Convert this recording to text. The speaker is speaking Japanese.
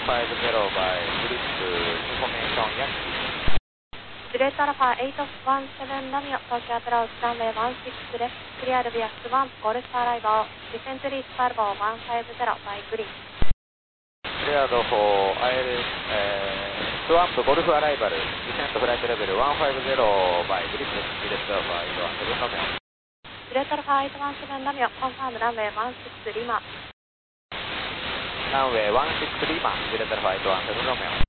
by Grip Information Yankee. ジュレットアルファ817ラミオ、東京アプローチランウェイ16レフト、クリアルビア1ゴルフアライバー、ディセントリースパルボー150 by グリーン。 Cleared for Swamp Golf Arrival, Descent Flight Level 150 by Grip, Direct Alpha 817 ラミオ。 ジュレットアルファ817ラミオ、コンファームランウェイ16リマ。 ランウェイ16リマ、Direct Alpha 817ラミオ。